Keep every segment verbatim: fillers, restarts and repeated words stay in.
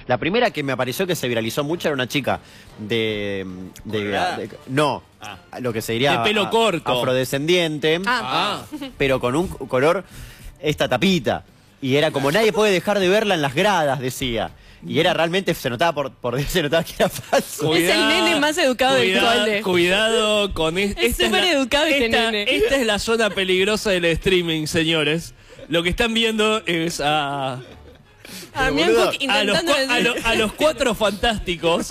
La primera que me apareció que se viralizó mucho era una chica de... de, de, de no, ah. lo que se diría... De pelo a, corto. Afrodescendiente, ah. pero con un color, esta tapita. Y era como nadie puede dejar de verla en las gradas, decía. Y era realmente, se notaba por, por se notaba que era falso. Cuidado, es el nene más educado cuidado, del cole. Cuidado con es, es súper educado este esta, nene. Esta es la zona peligrosa del streaming, señores. Lo que están viendo es a... A, boludo, a, los, a, lo, a los cuatro fantásticos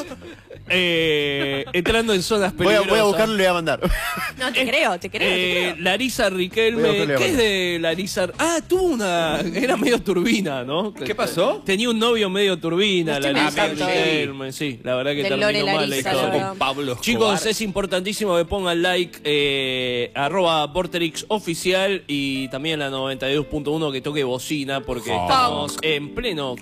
eh, entrando en zonas peligrosas. Voy a, voy a buscarlo y le voy a mandar. No, te creo, te creo, eh, te creo. Larisa Riquelme, ¿qué es de Larisa? Ah, tuvo una... Era medio turbina, ¿no? ¿Qué pasó? Tenía un novio medio turbina, Larisa Riquelme. Sí, la verdad que Del terminó Lore mal la Larisa, historia. Con Pablo Escobar. Chicos, es importantísimo que pongan like, eh, arroba Vorterix oficial y también la noventa y dos punto uno que toque bocina porque Oh. estamos en pleno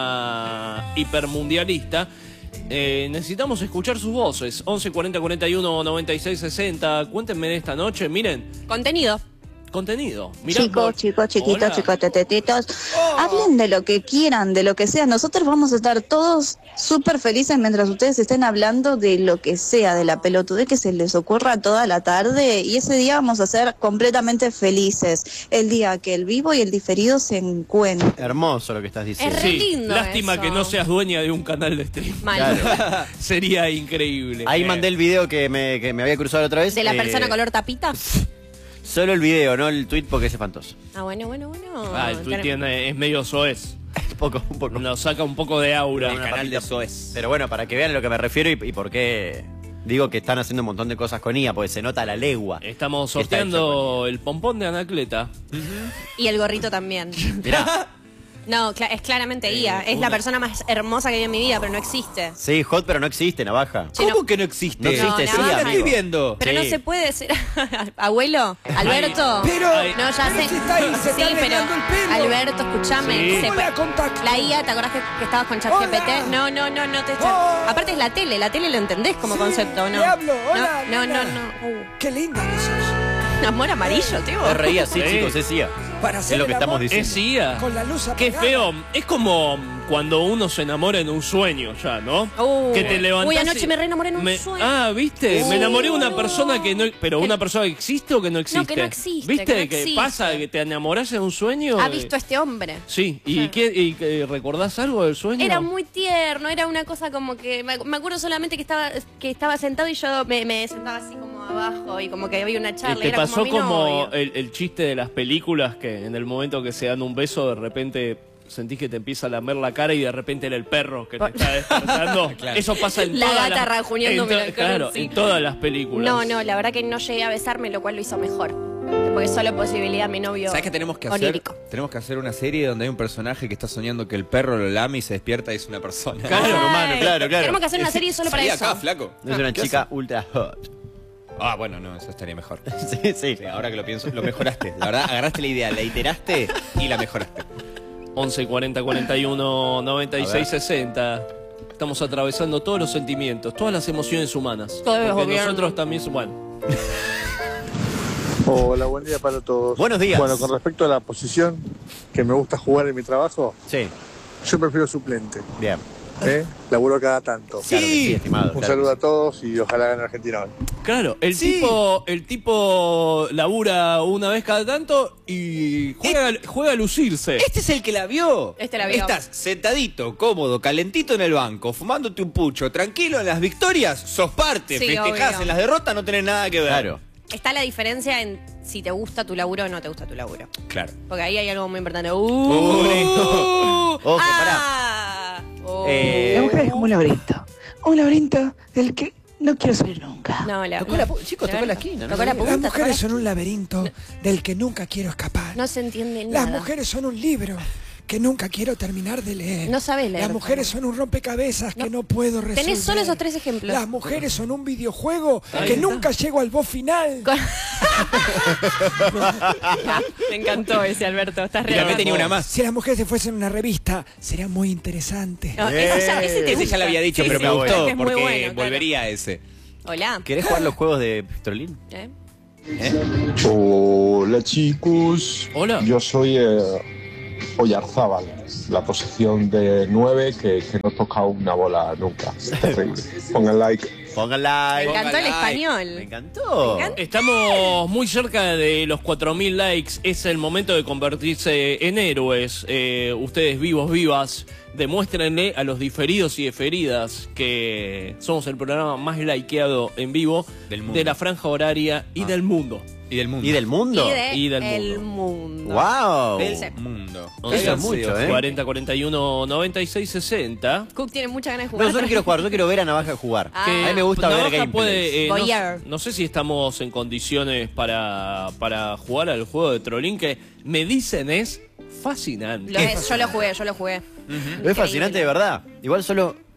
clima hipermundialista. Eh, necesitamos escuchar sus voces. once cuarenta cuarenta y uno noventa y seis sesenta. Cuéntenme de esta noche. Miren, Contenido. contenido. Mirá, Chicos, vos. chicos, chiquitos, Hola. chicos, tetetitos, hablen de lo que quieran, de lo que sea. Nosotros vamos a estar todos súper felices mientras ustedes estén hablando de lo que sea, de la pelotudez que se les ocurra toda la tarde. Y ese día vamos a ser completamente felices. El día que el vivo y el diferido se encuentren. Hermoso lo que estás diciendo. Es re Sí, lindo lástima eso. que no seas dueña de un canal de stream. Mal. Claro. Sería increíble. Ahí Eh, mandé el video que me, que me había cruzado la otra vez. ¿De la eh, persona color tapita? Solo el video, no el tweet porque es espantoso. Ah, bueno, bueno, bueno. Ah, el tuit Claro. tiene, es medio soez. Un poco, un poco. Nos saca un poco de aura. El canal de Soez. Pero bueno, para que vean a lo que me refiero y, y por qué digo que están haciendo un montón de cosas con I A, porque se nota a la legua. Estamos que está hecho sorteando el pompón de Anacleta. Y el gorrito también. Mirá. No, cla- es claramente I A. Es la persona más hermosa que vi en mi vida, pero no existe. Sí, hot, pero no existe, navaja. Che, ¿Cómo no. que no existe? No existe, No, sí, nada, ¿Qué amigo. estoy viendo? Pero no Sí. se puede decir. Abuelo, Alberto. Pero, Ay. No, ya sé. se está ahí, se Sí, está pero arreglando el pelo. Alberto, escúchame. Sí. se ¿Cómo puede- la contacto? La I A, ¿te acordás que, que estabas con ChatGPT? Hola. No, no, no, no te Oh. Aparte es la tele, la tele lo entendés como Sí, concepto, ¿no? le hablo. Hola, no, no, linda. no, no. Uh, Qué linda que sos. un amor amarillo, tío. Te reía, sí, Sí. chicos, es I A. Para Es hacer lo que el estamos amor diciendo. Es I A. con la luz Qué apagada. feo. Es como cuando uno se enamora en un sueño ya, ¿no? Uh. que te levantás Uy, anoche y- me reenamoré en un sueño. Ah, ¿viste? Uh. me enamoré de una persona que no... Pero Que- una persona que existe o que no existe. que no existe, ¿Viste? que no existe. pasa que te enamorás en un sueño. Ha eh, visto a este hombre. Sí. ¿Y, qué, y qué- recordás algo del sueño? Era muy tierno, era una cosa como que... Me me acuerdo solamente que estaba que estaba sentado y yo me, me sentaba así como abajo y como que había una Eh, charla. y ¿Te era pasó como, mi como novio. el, el chiste de las películas que en el momento que se dan un beso de repente sentís que te empieza a lamer la cara y de repente era el perro que te está despertando? Claro. Eso pasa en La todas gata las... rajuñándome en la to- cara, Claro, sí. en todas las películas. No, no, la verdad que no llegué a besarme, lo cual lo hizo mejor. Porque solo posibilidad mi novio ¿Sabes qué tenemos que hacer? onírico. Tenemos que hacer una serie donde hay un personaje que está soñando que el perro lo lame y se despierta y es una persona. Claro, Ay, humano, claro, claro. Tenemos que hacer una serie solo para Salí eso. acá, flaco. No es una ¿Qué chica haces? ultra hot. Ah, bueno, no, eso estaría mejor. Sí, sí. Sí, ahora que lo pienso, lo mejoraste. La verdad, agarraste la idea, la iteraste y la mejoraste. once cuarenta cuarenta y uno noventa y seis sesenta. Estamos atravesando todos los sentimientos, todas las emociones humanas. Todo es Porque gobierno. nosotros también... Bueno, Hola, buen día para todos. Buenos días. Bueno, con respecto a la posición que me gusta jugar en mi trabajo, Sí, yo prefiero suplente. bien. ¿eh? Laburo cada tanto. Claro que sí, estimado. Un claro saludo que a todos y ojalá gane Argentina hoy. claro, el Sí. tipo el tipo labura una vez cada tanto y juega, juega a lucirse. Este es el que la vio. Este la vio. Estás sentadito, cómodo, calentito en el banco, fumándote un pucho, tranquilo en las victorias, sos parte, Sí, festejás obvio. en las derrotas, no tenés nada que ver. Claro. Está la diferencia en si te gusta tu laburo o no te gusta tu laburo. Claro. Porque ahí hay algo muy importante. Uh, Uy. Ojo, ah, oh. Eh, La mujer es como un laberinto. Un laberinto del que no quiero salir nunca. No, la, Tocó la pu- chicos, tocó la esquina, ¿no? Tocó la punta, Las tocó mujeres la- son un laberinto del que nunca quiero escapar. No se entiende Las nada. mujeres son un libro que nunca quiero terminar de leer. No sabes leer, Las mujeres son un rompecabezas que no puedo resolver. Tenés solo esos tres ejemplos. Las mujeres son un videojuego Ahí que está. nunca llego al boss final. Me encantó ese, Alberto. Estás Y re también tenía una más. Si las mujeres se fuesen una revista, sería muy interesante. No, ese, ya, ese te Ese ya gusta. lo había dicho, Sí, pero sí, me sí, gustó que es muy porque bueno, claro. volvería a ese. Hola. ¿Querés jugar los juegos de Pistrolín? ¿Eh? Hola chicos. Hola. Yo soy eh, Oyarzábal. la posición de nueve que, que no toca una bola nunca. Terrible. Pongan like. Pongan Me like. encantó el like. español. Me encantó. Me encanta. Estamos muy cerca de los cuatro mil likes. Es el momento de convertirse en héroes. Eh, ustedes vivos, vivas, demuéstrenle a los diferidos y diferidas que somos el programa más likeado en vivo Del mundo. de la franja horaria y del mundo. Y del mundo. ¿Y del mundo? Y, de Y del el mundo. ¡Wow! Del Sí. mundo. Eso es mucho, ¿eh? cuarenta, cuarenta y uno, noventa y seis, sesenta. Cook tiene muchas ganas de No, jugar. yo no quiero jugar, yo quiero ver a Navaja jugar. Ah. A mí me gusta ver Navaja gameplays. puede, eh, no, Voyeur. no sé si estamos en condiciones para, para jugar al juego de Trollín, que me dicen es fascinante. Lo es, yo lo jugué, yo lo jugué. Es fascinante de verdad. Igual solo